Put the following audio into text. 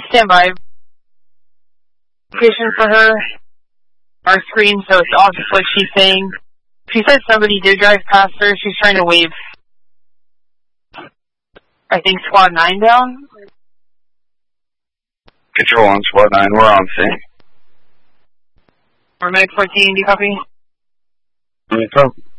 Stand by. Location for her. Our screen, so it's all just what she's saying. She said somebody did drive past her. She's trying to wave, I think, Squad 9 down. Control on Squad 9, we're on scene. Or Medic 14, do you copy? Copy.